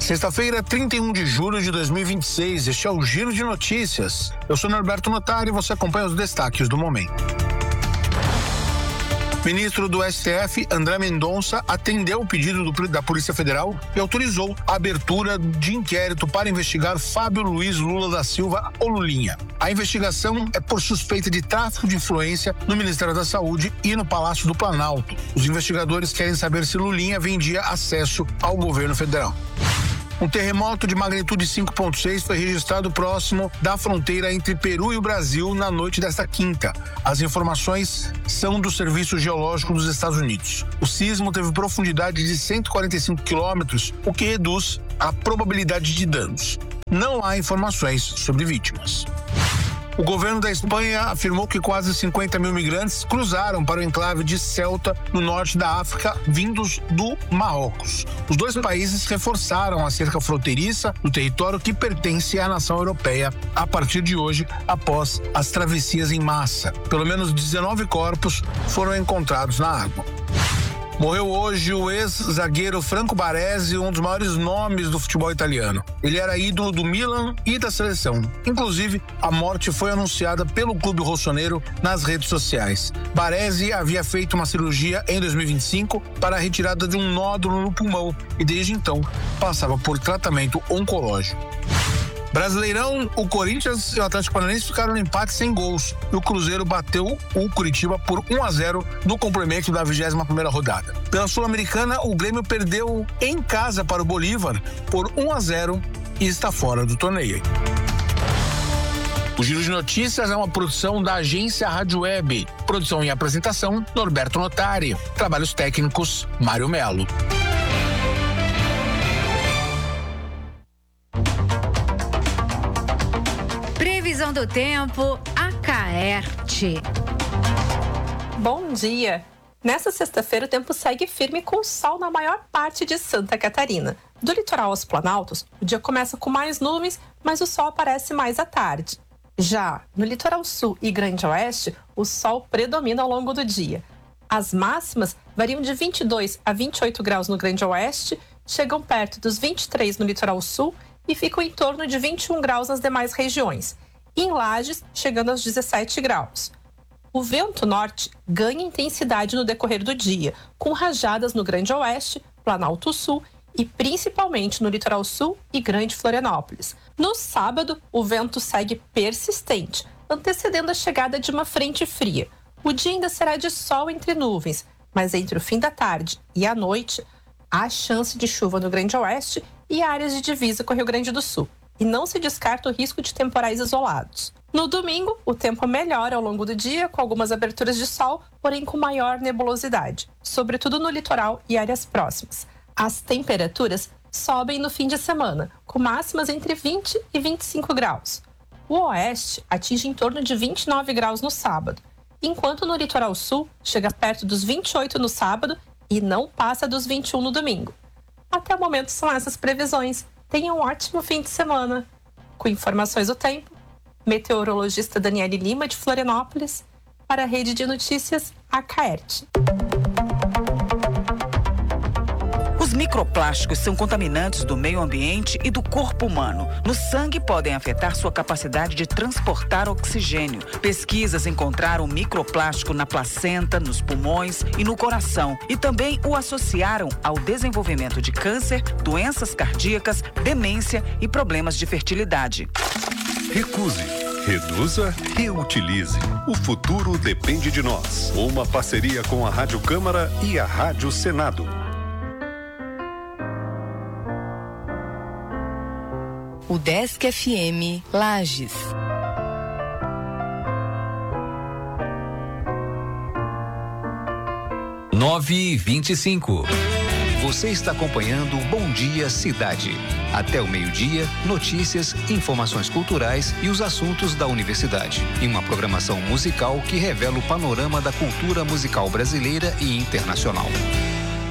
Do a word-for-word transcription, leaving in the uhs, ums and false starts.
Sexta-feira, trinta e um de julho de dois mil e vinte e seis, este é o Giro de Notícias. Eu sou Norberto Notari e você acompanha os destaques do momento. Ministro do S T F, André Mendonça, atendeu o pedido do, da Polícia Federal e autorizou a abertura de inquérito para investigar Fábio Luiz Lula da Silva, ou Lulinha. A investigação é por suspeita de tráfico de influência no Ministério da Saúde e no Palácio do Planalto. Os investigadores querem saber se Lulinha vendia acesso ao governo federal. Um terremoto de magnitude cinco ponto seis foi registrado próximo da fronteira entre Peru e o Brasil na noite desta quinta. As informações são do Serviço Geológico dos Estados Unidos. O sismo teve profundidade de cento e quarenta e cinco quilômetros, o que reduz a probabilidade de danos. Não há informações sobre vítimas. O governo da Espanha afirmou que quase cinquenta mil migrantes cruzaram para o enclave de Ceuta, no norte da África, vindos do Marrocos. Os dois países reforçaram a cerca fronteiriça do território que pertence à nação europeia a partir de hoje, após as travessias em massa. Pelo menos dezenove corpos foram encontrados na água. Morreu hoje o ex-zagueiro Franco Baresi, um dos maiores nomes do futebol italiano. Ele era ídolo do Milan e da seleção. Inclusive, a morte foi anunciada pelo clube rossoneiro nas redes sociais. Baresi havia feito uma cirurgia em dois mil e vinte e cinco para a retirada de um nódulo no pulmão e desde então passava por tratamento oncológico. Brasileirão, o Corinthians e o Atlético Paranaense ficaram no empate sem gols e o Cruzeiro bateu o Curitiba por um a zero no complemento da vigésima primeira rodada. Pela Sul-Americana, o Grêmio perdeu em casa para o Bolívar por um a zero e está fora do torneio. O Giro de Notícias é uma produção da agência Rádio Web. Produção e apresentação, Norberto Notari. Trabalhos técnicos, Mário Melo. Previsão do tempo, Acaerte. Bom dia! Nessa sexta-feira o tempo segue firme com sol na maior parte de Santa Catarina. Do litoral aos planaltos, o dia começa com mais nuvens, mas o sol aparece mais à tarde. Já no litoral sul e grande oeste, o sol predomina ao longo do dia. As máximas variam de vinte e dois a vinte e oito graus no grande oeste, chegam perto dos vinte e três no litoral sul e ficam em torno de vinte e um graus nas demais regiões. Em Lages, chegando aos dezessete graus. O vento norte ganha intensidade no decorrer do dia, com rajadas no Grande Oeste, Planalto Sul e principalmente no Litoral Sul e Grande Florianópolis. No sábado, o vento segue persistente, antecedendo a chegada de uma frente fria. O dia ainda será de sol entre nuvens, mas entre o fim da tarde e a noite, há chance de chuva no Grande Oeste e áreas de divisa com o Rio Grande do Sul. E não se descarta o risco de temporais isolados. No domingo, o tempo melhora ao longo do dia, com algumas aberturas de sol, porém com maior nebulosidade, sobretudo no litoral e áreas próximas. As temperaturas sobem no fim de semana, com máximas entre vinte e vinte e cinco graus. O oeste atinge em torno de vinte e nove graus no sábado, enquanto no litoral sul chega perto dos vinte e oito no sábado e não passa dos vinte e um no domingo. Até o momento são essas previsões. Tenha um ótimo fim de semana. Com informações do tempo, meteorologista Daniele Lima, de Florianópolis, para a Rede de Notícias Acaerte. Os microplásticos são contaminantes do meio ambiente e do corpo humano. No sangue podem afetar sua capacidade de transportar oxigênio. Pesquisas encontraram microplástico na placenta, nos pulmões e no coração e também o associaram ao desenvolvimento de câncer, doenças cardíacas, demência e problemas de fertilidade. Recuse, reduza, reutilize. O futuro depende de nós. Uma parceria com a Rádio Câmara e a Rádio Senado. O Desk F M Lages. nove e vinte e cinco. Você está acompanhando Bom Dia Cidade. Até o meio-dia, notícias, informações culturais e os assuntos da universidade. E uma programação musical que revela o panorama da cultura musical brasileira e internacional.